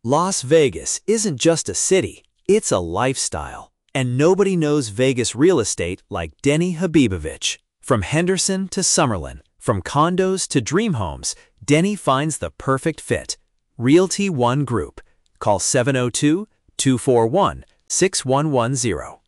Las Vegas isn't just a city, it's a lifestyle. And nobody knows Vegas real estate like Denny Habibovich. From Henderson to Summerlin, from condos to dream homes, Denny finds the perfect fit. Realty One Group. Call 702-241-6110.